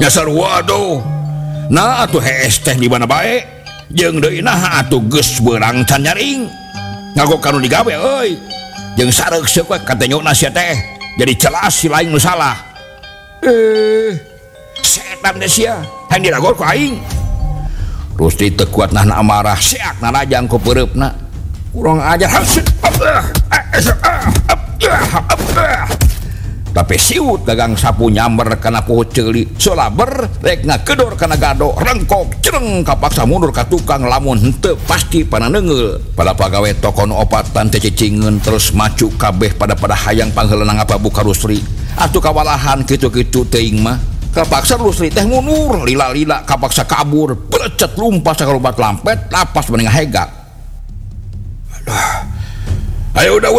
waduh nah atuh hees teh di mana baik jeung deui nah atuh geus beurang can nyaring ngago kanu digawe euy jeung sarek seuk we katanyona sia teh jadi celas si lain nu salah setan teh sia hayang diragor ku aing Rusli teu kuat nahan amarah seak narajang ku peureupna kurang ajar tapi siut dagang sapu nyamber kana puhut ceuli solaber rek ngakedor kana gado rengkok cereng kapaksa mundur ka tukang lamun henteu pasti pana neungeul pada pagawe toko nu opatan teh cicingeun terus macu kabeh pada hayang pangheuleuna ngapabuka Rusli atuh kawalahan kitu-kitu teuing mah kapaksa Rusli teh mundur lila-lila kapaksa kabur belecet lumpas sakalobat lampet lapas mending ngahegak ayo udah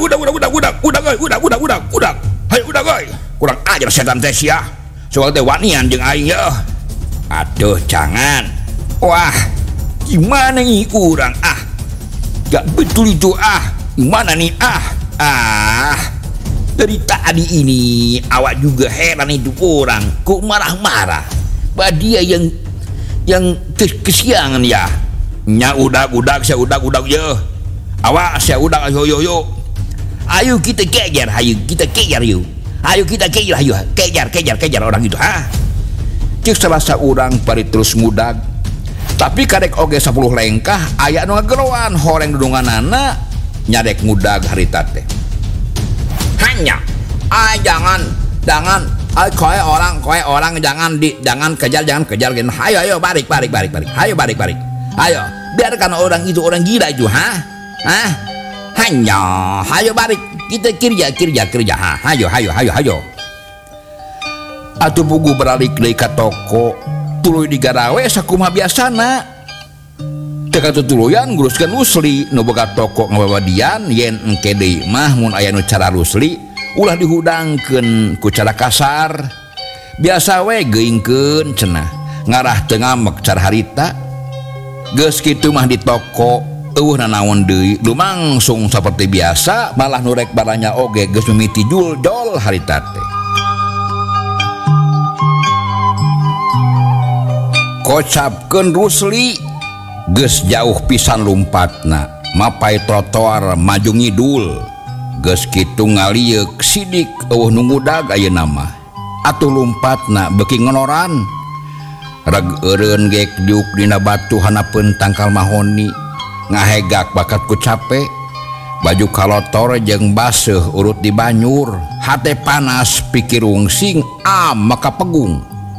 ayo udah guys kurang ajar setan teh sia soal teh wanian jeung aing ya aduh jangan wah gimana nih kurang gak betul itu gimana nih dari tadi ini awak juga heran itu orang kok marah-marah dia yang kesiangan ya nya udah saya udah ya awak saya udah yo ayo kita kejar yuk ayo kita kejar orang itu cek salah seorang bari terus mudag tapi kadek oge 10 lengkah aya nu ngageroan horeng dudunganana nyadek mudag harita teh hanya jangan koe orang jangan kejar gen ayo balik ayo balik ayo biarkan orang itu orang gila itu hanya ayo balik kita kerja ayo atuh bugu beralik deui ka toko tuluy digarawe sakumaha biasana teu katutuluyan nguruskeun Rusli nu boga toko ngababadian yen engke deui mah mun aya nu cara Rusli ulah dihudangkeun ku cara kasar biasa we geuingkeun cenah ngarah teu ngamek cara harita geus kitu mah di toko nanaon deui lumangsung seperti biasa malah nurek baranya oge geus mimiti juldol harita teh kocapkeun Rusli geus jauh pisan lompatna mapai trotoar maju ngidul geus kitu ngalieuk sidik eueuh nu ngudag ayeuna mah atuh lompatna beuki ngonoran reg eureun geek diuk dina batu hanapeun tangkal mahoni ngahegak bakat ku capek baju kalotor jeung baseuh urut di banyur hate panas pikir ungsing maka pegung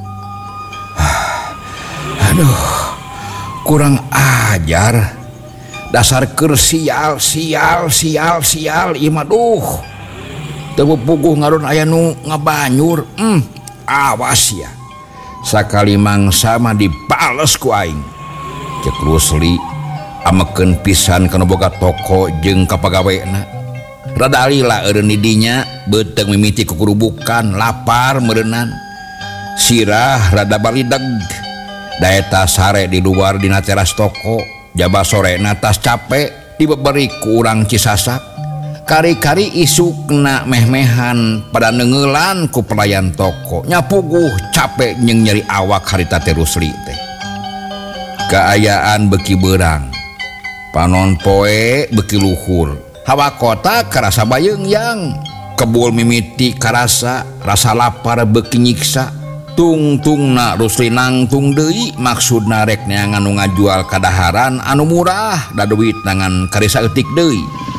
aduh kurang ajar dasar keur sial ieu mah duh teu puguh ngarun aya nu ngabanyur awas ya sakali mangsa mah dibales ku aing cek Rusli amekeun pisan kana boga toko jeung kapagawena rada alila eureun di dinya beuteung mimiti kukurubukan lapar meureunan sirah rada balideg daeta sare di luar dina teras toko jaba sorena tas capek dibeberi ku urang Cisasak kari-kari isukna meh-mehan pada neungeulan ku pelayan toko nyapuguh capek jeung nyeri awak harita teh Rusli teh kaayaan beuki beurang panon poe beuki luhur hawa kota karasa bayeungyang kebul mimiti karasa rasa lapar beuki nyiksa tungtungna Rusli nangtung deui maksudna rek neangan nu ngajual kadaharan anu murah da duit nangan karisa eutik deui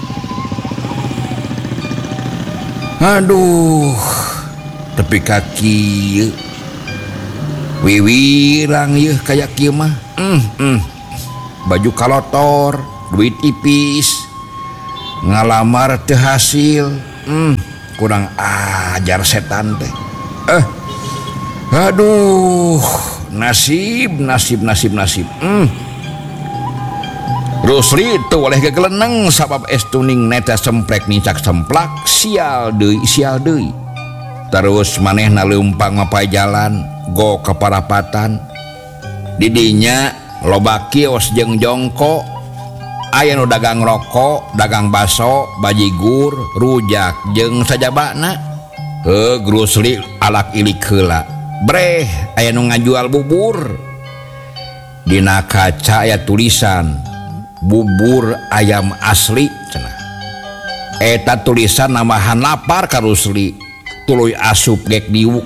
aduh tepi kaki wiwirang yeuh kayak kieu mah baju kalotor duit tipis ngalamar teu hasil kurang ajar setan teh aduh nasib Rusli teu oleh gegeleneng sabab estuning neta semprek nicak semplak sial deui terus manehna leumpang mapai jalan go ka parapatan di dinya loba kios jeung jongko aya nu dagang rokok dagang baso bajigur rujak jeung sajabana Rusli alak ilik heula breh aya nu ngajual bubur dina kaca aya tulisan bubur ayam asli cenah eta tulisan namahan lapar ka Rusli tuluy asup gek diuk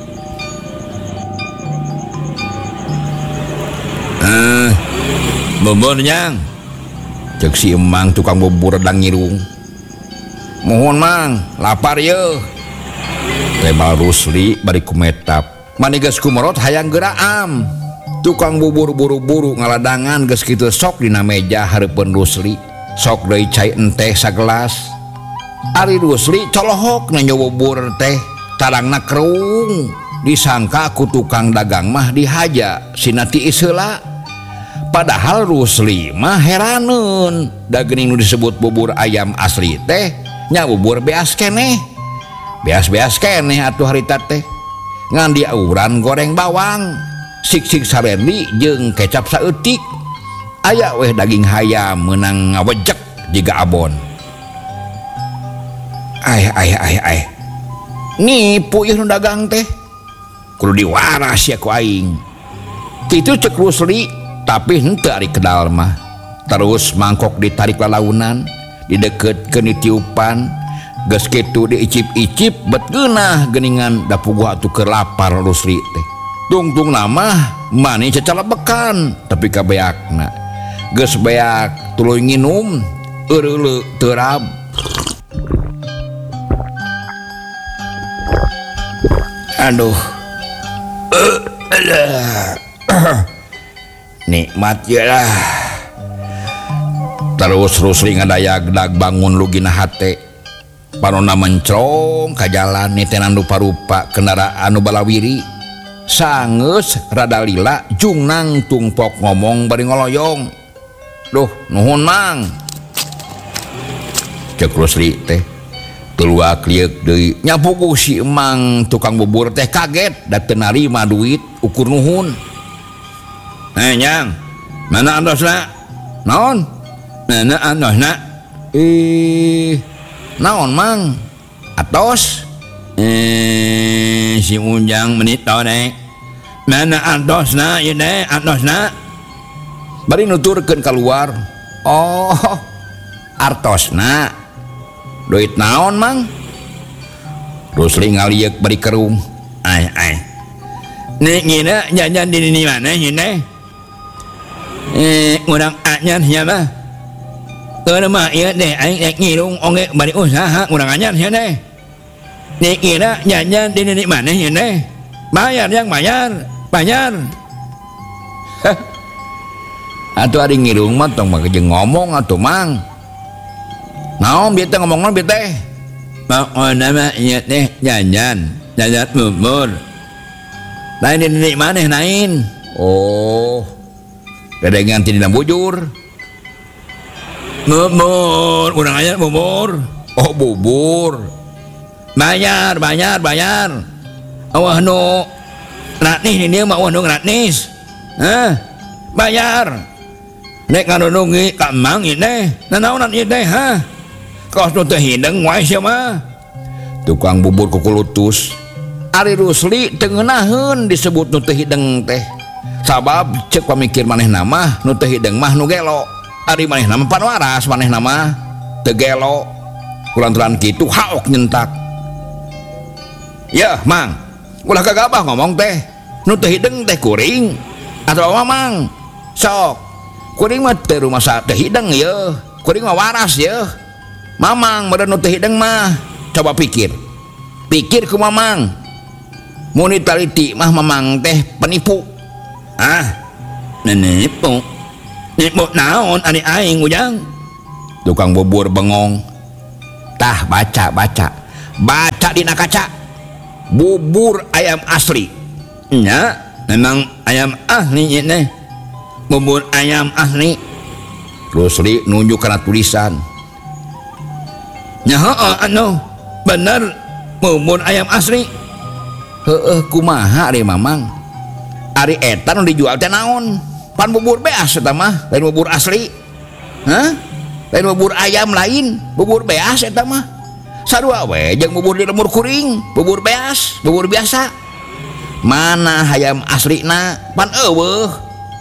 bubur nyang cek si emang tukang bubur redang ngirung mohon mang lapar ye tebal Rusli bari kumetap manigeus kumerot hayang geraam tukang bubur buru-buru ngaladangan geus kitu sok dina meja hareupeun Rusli sok deui cai enteh sagelas ari Rusli colohok na nyoba bubur teh tarangna kerung disangka ku tukang dagang mah dihaja sinati isela padahal Rusli mah heraneun da geuning nu disebut bubur ayam asli teh nya bubur beas keneh beas-beas keneh atuh harita teh ngan diauran goreng bawang sik-sik sareli jeung kecap saeutik aya weh daging hayam meunang ngawejek jiga abon nipu ieu nu dagang teh kudu diwaras ya ku aing kitu cek Rusli tapi henteu ari kedal mah terus mangkok ditarik lalaunan dideukeutkeun ditiupan geus kitu diicip-icip bet geunah geuningan da puguh atuh keur lapar Rusli teh tungtung nama mani cacalebekan tapi kabeakna geus beak tuluy nginum eureuleu teu rab aduh nikmat ya lah terus Rusli ngadayagdag bangun lugina hate panonna mencrong ka jalan nitenan rupa-rupa kendaraan nu balawiri sangeus rada lila jung nang tungpok ngomong bari ngoloyong duh nuhun mang cek Rusli teh tuluak liek deui nyapuguh si emang tukang bubur teh kaget da teu narima duit ukur nuhun nyang mana andosna naon mana andosna naon mang atos si Unjang menit tau nek mana andosna ieu teh andosna bari nuturkeun keluar oh artosna duit naon mang Rusli ngaliek bari kerung nek ngina jajan di mana nyine urang anyar nya mah teu mah ieu teh aing rek ngirung onge bari usaha urang anyar nya teh nek kira jajan di mana nyine bayar yang bayar atuh ari ngirung mah tong mah jeung ngomong atuh mang naon bieu teh ngomongna bieu teh pokona mah ieu teh jajan bubur lain di maneh nain oh gadengan ti dina bujur bubur urang aya bubur oh bubur bayar awah nu ratnis di dieu mah awah nu ratnis bayar nek ngarunungi ka emang ieu teh nanaonan ieu teh kos nu teu hideng wae sia mah tukang bubur kukulutus ari Rusli teu ngeunaheun disebut nu teu hideng teh sabab cek pamikir manehna mah nu teu hideng mah nu gelo ari manehna mah pan waras manehna mah teu gelo kulantaran kitu haok nyentak ya mang ulah kagabah ngomong teh nu teu hideng teh kuring atawa mamang sok kuring mah teu rumasa teu hideng yeuh kuring mah waras yeuh mamang meureun nu teu hideng mah coba pikir ku mamang mun ditaliti mah mamang teh penipu nipu naon ari aing Ujang tukang bubur bengong tah baca dina kaca bubur ayam asli nya memang ayam asli ini bubur ayam asli Rusli nunjuk kana tulisan nya anu bener bubur ayam asli kumaha ari mamang ari eta nu dijual teh naon pan bubur beas eta mah lain bubur asli lain bubur ayam lain bubur beas eta mah sarua we jeung bubur di lemur kuring bubur beas bubur biasa mana hayam aslina pan eueuh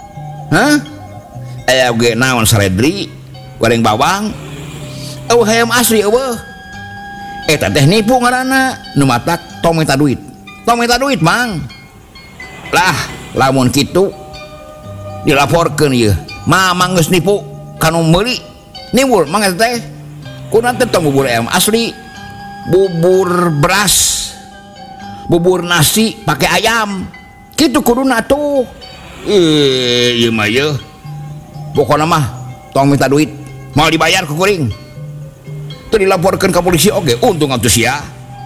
aya ge naon saledri goreng bawang hayam asli eueuh eta teh nipu ngaranna nu matak tong minta duit mang lah lamun kitu dilaporkeun ieu mamang geus nipu kanu meuli nimbul mang eta teh kunaon teh tong bubur ayam asli bubur beras bubur nasi pakai ayam gitu kuduna tuh iya mah ya pokoknya mah tong minta duit mau dibayar ke kuring itu dilaporkan ke polisi oke untung atuh sia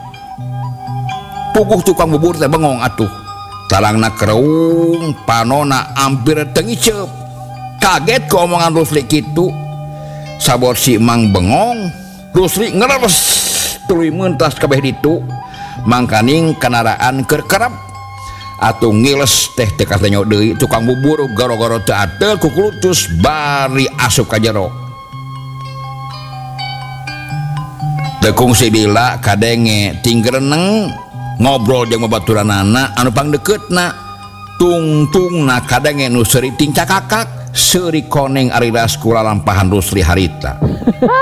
puguh tukang bubur teh bengong atuh talangna kereung panona hampir tengicep kaget ke omongan Rusli gitu sabor si Mang bengong Rusli ngeres tuluy mentas kabeh ditu mangkaning kendaraan kerkerap atuh ngiles teh teh katanya deui tukang bubur garo-garo teu atel kukulutus bari asup ka jero tekung si Dila kadenge tinggereneng ngobrol jeung babaturanana anu pangdekeutna tungtungna kadenge nu seuri ting cakakak seuri koneng ariras kula lampahan Rusli harita